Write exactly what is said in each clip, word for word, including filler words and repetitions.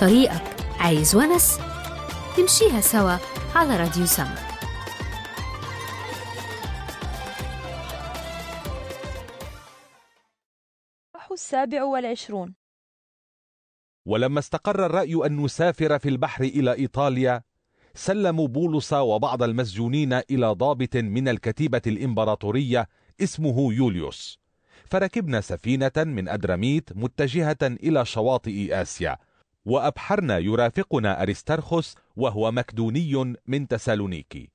طريقك عايز ونس؟ نمشيها سوا على راديو سما. السابع والعشرون. ولما استقر الرأي أن نسافر في البحر إلى إيطاليا، سلموا بولس وبعض المسجونين إلى ضابط من الكتيبة الإمبراطورية اسمه يوليوس، فركبنا سفينة من أدراميت متجهة إلى شواطئ آسيا، وأبحرنا يرافقنا أريسترخس وهو مكدوني من تسالونيكي.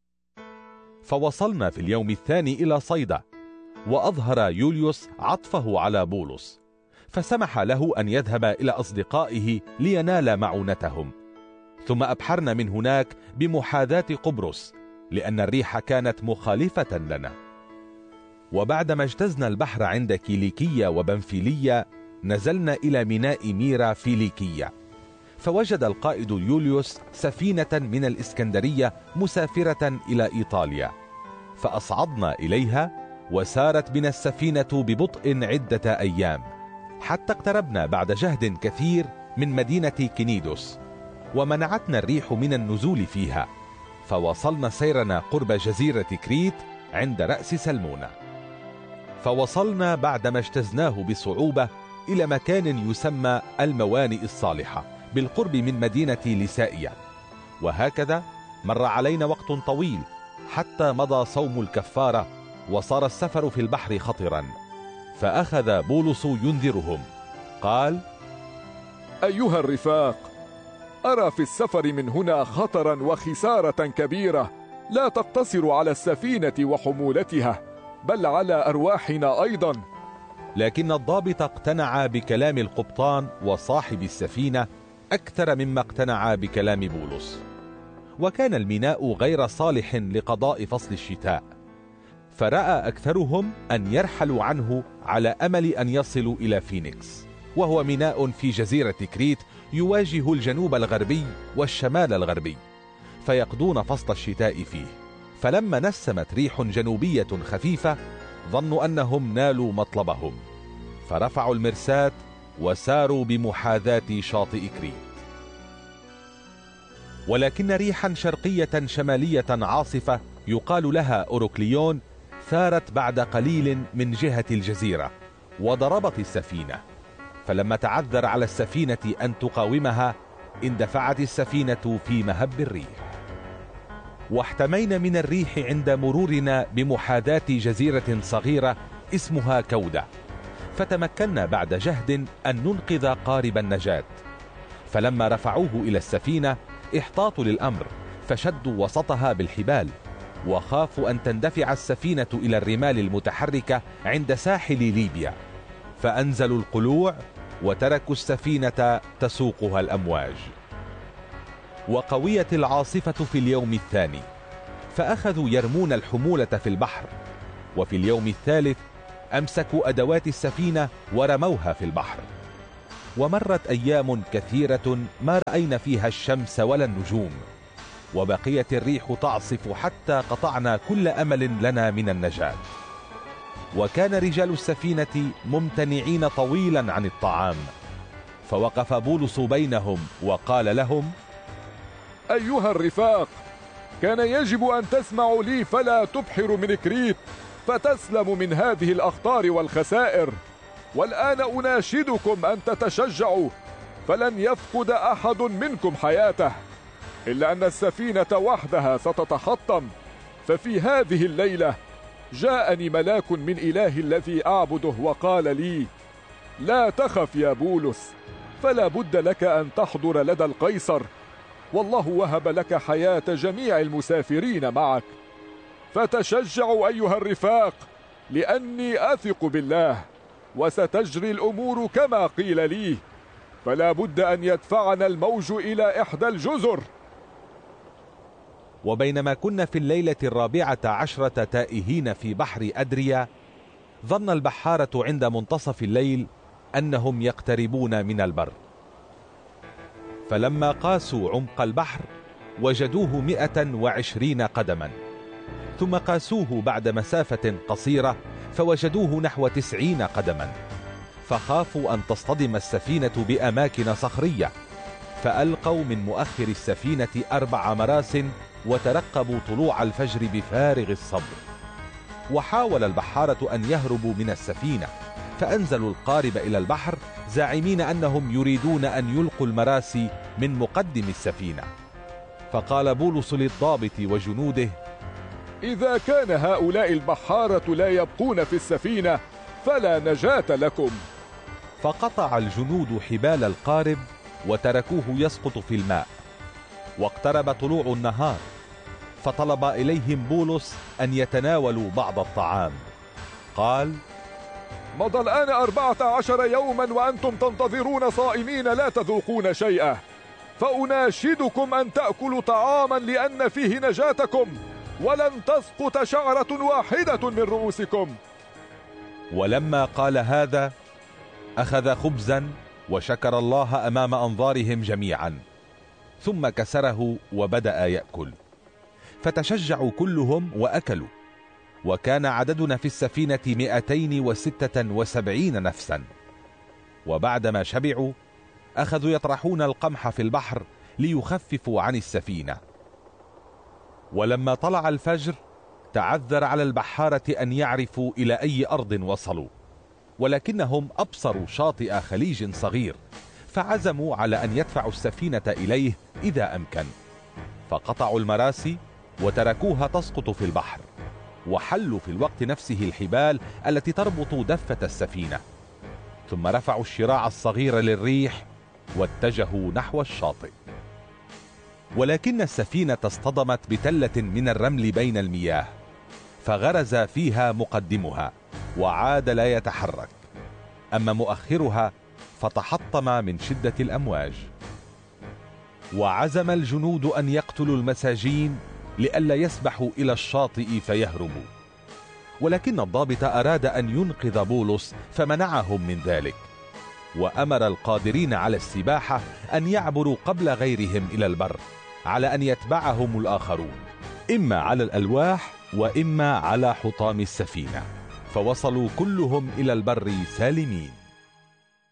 فوصلنا في اليوم الثاني إلى صيدا، وأظهر يوليوس عطفه على بولس، فسمح له أن يذهب إلى أصدقائه لينال معونتهم. ثم أبحرنا من هناك بمحاذاة قبرص، لأن الريح كانت مخالفة لنا. وبعدما اجتزنا البحر عند كيليكية وبنفيلية، نزلنا إلى ميناء ميرا فيليكية، فوجد القائد يوليوس سفينة من الإسكندرية مسافرة إلى إيطاليا، فأصعدنا إليها، وسارت بنا السفينة ببطء عدة أيام، حتى اقتربنا بعد جهد كثير من مدينة كنيدوس، ومنعتنا الريح من النزول فيها، فوصلنا سيرنا قرب جزيرة كريت عند رأس سلمونة. فوصلنا بعدما اجتزناه بصعوبة إلى مكان يسمى الموانئ الصالحة بالقرب من مدينة ليسائية، وهكذا مر علينا وقت طويل حتى مضى صوم الكفارة، وصار السفر في البحر خطرا. فأخذ بولس ينذرهم، قال: أيها الرفاق، أرى في السفر من هنا خطرا وخسارة كبيرة لا تقتصر على السفينة وحمولتها، بل على أرواحنا أيضا. لكن الضابط اقتنع بكلام القبطان وصاحب السفينة أكثر مما اقتنع بكلام بولس، وكان الميناء غير صالح لقضاء فصل الشتاء، فرأى أكثرهم أن يرحلوا عنه على أمل أن يصلوا إلى فينيكس، وهو ميناء في جزيرة كريت يواجه الجنوب الغربي والشمال الغربي، فيقضون فصل الشتاء فيه. فلما نسمت ريح جنوبية خفيفة ظنوا أنهم نالوا مطلبهم، فرفعوا المرساة وساروا بمحاذاة شاطئ كريت. ولكن ريحا شرقية شمالية عاصفة يقال لها أوروكليون ثارت بعد قليل من جهة الجزيرة وضربت السفينة، فلما تعذر على السفينة أن تقاومها اندفعت السفينة في مهب الريح. واحتمينا من الريح عند مرورنا بمحاذاة جزيرة صغيرة اسمها كودة، فتمكنا بعد جهد أن ننقذ قارب النجاة. فلما رفعوه إلى السفينة احتاطوا للأمر، فشدوا وسطها بالحبال، وخافوا أن تندفع السفينة إلى الرمال المتحركة عند ساحل ليبيا، فأنزلوا القلوع وتركوا السفينة تسوقها الأمواج. وقويت العاصفة في اليوم الثاني، فأخذوا يرمون الحمولة في البحر، وفي اليوم الثالث أمسكوا أدوات السفينة ورموها في البحر. ومرت أيام كثيرة ما رأينا فيها الشمس ولا النجوم، وبقيت الريح تعصف حتى قطعنا كل أمل لنا من النجاة. وكان رجال السفينة ممتنعين طويلا عن الطعام، فوقف بولس بينهم وقال لهم: أيها الرفاق، كان يجب أن تسمعوا لي فلا تبحروا من كريت فتسلموا من هذه الأخطار والخسائر. والآن أناشدكم أن تتشجعوا، فلن يفقد أحد منكم حياته، إلا أن السفينة وحدها ستتحطم. ففي هذه الليلة جاءني ملاك من إله الذي أعبده وقال لي: لا تخف يا بولس، فلا بد لك أن تحضر لدى القيصر، والله وهب لك حياة جميع المسافرين معك. فتشجعوا أيها الرفاق، لأني أثق بالله، وستجري الأمور كما قيل لي، فلا بد أن يدفعنا الموج إلى إحدى الجزر. وبينما كنا في الليلة الرابعة عشرة تائهين في بحر أدريا، ظن البحارة عند منتصف الليل أنهم يقتربون من البر، فلما قاسوا عمق البحر وجدوه مئة وعشرين قدما، ثم قاسوه بعد مسافة قصيرة فوجدوه نحو تسعين قدما، فخافوا أن تصطدم السفينة بأماكن صخرية، فألقوا من مؤخر السفينة أربع مراس وترقبوا طلوع الفجر بفارغ الصبر. وحاول البحارة أن يهربوا من السفينة، فأنزلوا القارب إلى البحر زاعمين أنهم يريدون أن يلقوا المراسي من مقدم السفينة. فقال بولس للضابط وجنوده: إذا كان هؤلاء البحارة لا يبقون في السفينة فلا نجاة لكم. فقطع الجنود حبال القارب وتركوه يسقط في الماء. واقترب طلوع النهار، فطلب إليهم بولس أن يتناولوا بعض الطعام. قال: مضى الآن أربعة عشر يوما وأنتم تنتظرون صائمين لا تذوقون شيئا، فأناشدكم أن تأكلوا طعاما لأن فيه نجاتكم، ولن تسقط شعرة واحدة من رؤوسكم. ولما قال هذا أخذ خبزا وشكر الله أمام أنظارهم جميعا، ثم كسره وبدأ يأكل، فتشجعوا كلهم وأكلوا. وكان عددنا في السفينة مئتين وستة وسبعين نفسا. وبعدما شبعوا أخذوا يطرحون القمح في البحر ليخففوا عن السفينة. ولما طلع الفجر تعذر على البحارة أن يعرفوا إلى أي أرض وصلوا، ولكنهم أبصروا شاطئ خليج صغير، فعزموا على أن يدفعوا السفينة إليه إذا أمكن. فقطعوا المراسي وتركوها تسقط في البحر، وحلوا في الوقت نفسه الحبال التي تربط دفة السفينة، ثم رفعوا الشراع الصغير للريح واتجهوا نحو الشاطئ. ولكن السفينة اصطدمت بتلة من الرمل بين المياه، فغرز فيها مقدمها وعاد لا يتحرك، أما مؤخرها فتحطم من شدة الأمواج. وعزم الجنود أن يقتلوا المساجين لئلا يسبحوا إلى الشاطئ فيهربوا، ولكن الضابط أراد أن ينقذ بولس فمنعهم من ذلك، وأمر القادرين على السباحة أن يعبروا قبل غيرهم إلى البر، على أن يتبعهم الآخرون إما على الألواح وإما على حطام السفينة، فوصلوا كلهم إلى البر سالمين.